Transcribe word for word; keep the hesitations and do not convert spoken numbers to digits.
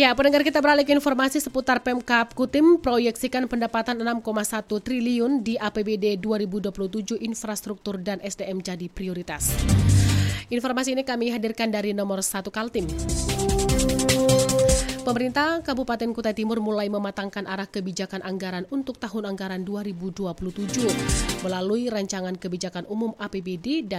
Ya, pendengar, kita beralih ke informasi seputar Pemkab Kutim proyeksikan pendapatan enam koma satu triliun di A P B D dua ribu dua puluh tujuh, infrastruktur dan S D M jadi prioritas. Informasi ini kami hadirkan dari nomor satu Kaltim. Pemerintah Kabupaten Kutai Timur mulai mematangkan arah kebijakan anggaran untuk tahun anggaran dua ribu dua puluh tujuh melalui rancangan kebijakan umum A P B D dan